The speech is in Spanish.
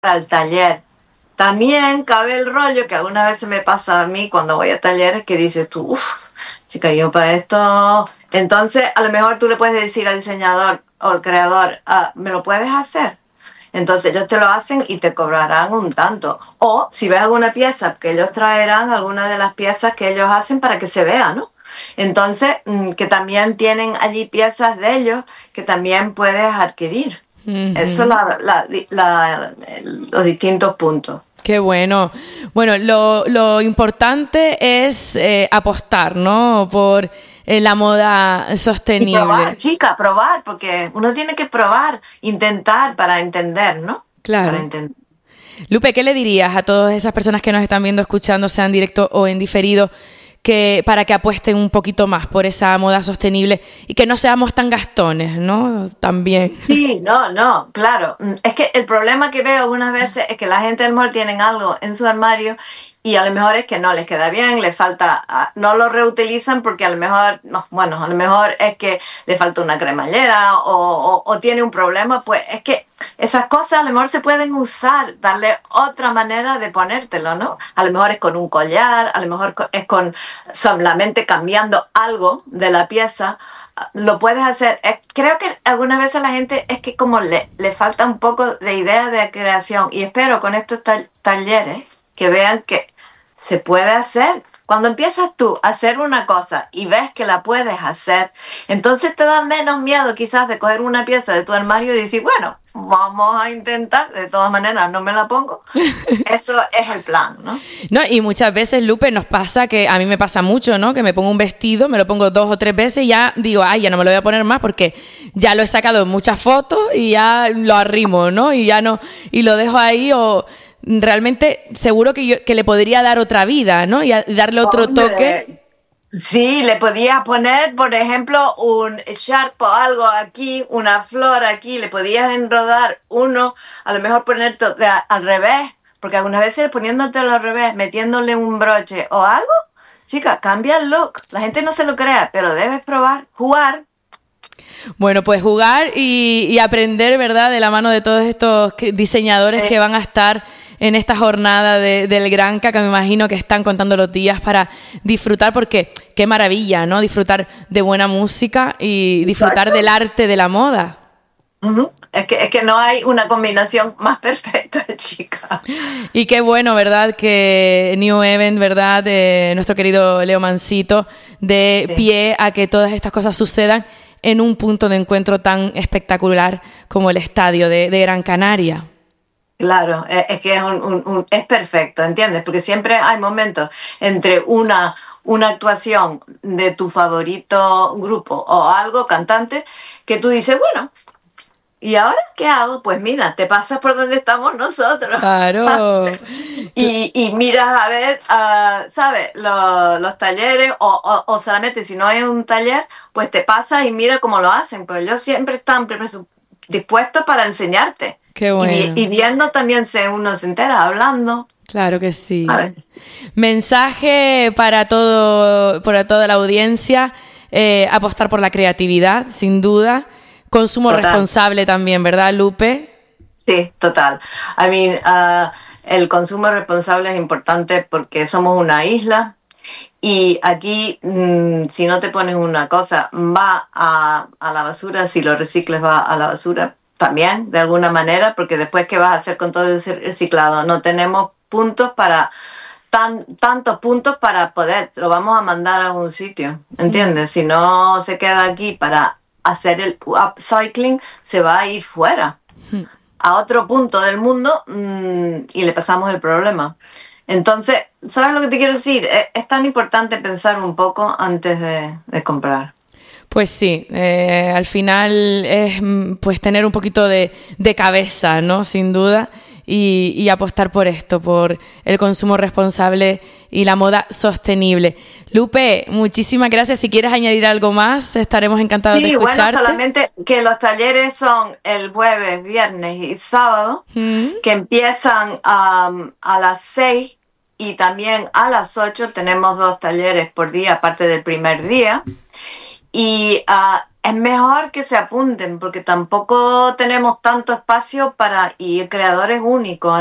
para el taller. También cabe el rollo que algunas veces me pasa a mí cuando voy a talleres que dices tú, uff, chica, yo para esto... Entonces, a lo mejor tú le puedes decir al diseñador o al creador, ¿me lo puedes hacer? Entonces ellos te lo hacen y te cobrarán un tanto. O si ves alguna pieza, que ellos traerán algunas de las piezas que ellos hacen para que se vea, ¿no? Entonces, que también tienen allí piezas de ellos que también puedes adquirir. Eso los distintos puntos. Qué bueno. Bueno, lo importante es apostar, ¿no? Por la moda sostenible. Y probar, chica, probar, porque uno tiene que probar, intentar para entender, ¿no? Claro. Para entender. Lupe, ¿qué le dirías a todas esas personas que nos están viendo, escuchando, sea en directo o en diferido, para que apuesten un poquito más por esa moda sostenible y que no seamos tan gastones, ¿no? También. Sí, no, claro. Es que el problema que veo algunas veces es que la gente del mall tienen algo en su armario y a lo mejor es que no les queda bien, les falta, no lo reutilizan porque a lo mejor, no, bueno, a lo mejor es que le falta una cremallera o tiene un problema, pues es que esas cosas a lo mejor se pueden usar, darle otra manera de ponértelo, ¿no? A lo mejor es con un collar, a lo mejor es con solamente cambiando algo de la pieza. Lo puedes hacer. Creo que algunas veces a la gente es que como le falta un poco de idea de creación y espero con estos talleres que vean que se puede hacer. Cuando empiezas tú a hacer una cosa y ves que la puedes hacer, entonces te da menos miedo quizás de coger una pieza de tu armario y decir, bueno, vamos a intentar, de todas maneras no me la pongo. Eso es el plan, ¿no? No, y muchas veces, Lupe, nos pasa que a mí me pasa mucho, ¿no? Que me pongo un vestido, me lo pongo 2 o 3 veces y ya digo, ay, ya no me lo voy a poner más porque ya lo he sacado en muchas fotos y ya lo arrimo, ¿no? Y ya no, y lo dejo ahí o... Realmente seguro que le podría dar otra vida, ¿no? Y darle otro toque. Sí, le podías poner, por ejemplo, un sharp o algo aquí, una flor aquí, le podías enrodar uno, a lo mejor ponerte al revés, porque algunas veces poniéndotelo al revés, metiéndole un broche o algo, chica, cambia el look. La gente no se lo crea, pero debes probar, jugar. Bueno, pues jugar y aprender, ¿verdad? De la mano de todos estos diseñadores que van a estar en esta jornada del Granca, que me imagino que están contando los días para disfrutar, porque qué maravilla, ¿no? Disfrutar de buena música y disfrutar del arte de la moda. Uh-huh. Es que no hay una combinación más perfecta, chica. Y qué bueno, ¿verdad? Que New Event, ¿verdad? Nuestro querido Leo Mansito, dé pie a que todas estas cosas sucedan en un punto de encuentro tan espectacular como el estadio de Gran Canaria. Claro, es que es perfecto, ¿entiendes? Porque siempre hay momentos entre una actuación de tu favorito grupo o algo, cantante, que tú dices, bueno, ¿y ahora qué hago? Pues mira, te pasas por donde estamos nosotros. Claro. y miras a ver, ¿sabes? Los talleres o solamente si no hay un taller, pues te pasas y mira cómo lo hacen. Pues ellos siempre están dispuestos para enseñarte. Qué bueno. Y viendo también uno se entera, hablando. Claro que sí. Mensaje para toda la audiencia, apostar por la creatividad, sin duda. Consumo responsable también, ¿verdad, Lupe? Sí, total. I mean, el consumo responsable es importante porque somos una isla y aquí, si no te pones una cosa, va a la basura, si lo recicles va a la basura también, de alguna manera, porque después, ¿qué vas a hacer con todo ese reciclado? No tenemos puntos tantos puntos para poder, lo vamos a mandar a algún sitio, ¿entiendes? Si no se queda aquí para hacer el upcycling, se va a ir fuera, a otro punto del mundo y le pasamos el problema. Entonces, ¿sabes lo que te quiero decir? Es tan importante pensar un poco antes de comprar. Pues sí, al final es pues tener un poquito de cabeza, ¿no? Sin duda, y apostar por esto, por el consumo responsable y la moda sostenible. Lupe, muchísimas gracias. Si quieres añadir algo más, estaremos encantados de escucharte. Bueno, solamente que los talleres son el jueves, viernes y sábado, que empiezan a las 6 y también a las 8. Tenemos 2 talleres por día, aparte del primer día. Y es mejor que se apunten porque tampoco tenemos tanto espacio y el creador es único.